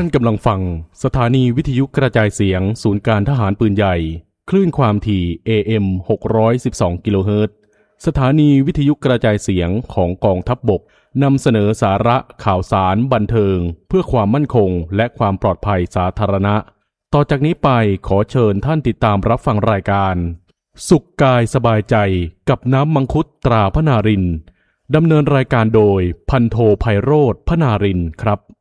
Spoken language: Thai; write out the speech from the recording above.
กำลังฟังสถานีวิทยุกระจายเสียงศูนย์การทหารปืนใหญ่คลื่นความถี่ AM 612 กิโลเฮิรตซ์สถานีวิทยุกระจายเสียงของกองทัพบกนำเสนอสาระข่าวสารบันเทิงเพื่อความมั่นคงและความปลอดภัยสาธารณะต่อจากนี้ไปขอเชิญท่านติดตามรับฟังรายการสุขกายสบายใจกับน้ำมังคุดตราพนารินดำเนินรายการโดยพันโทไพโรจน์พนารินครับ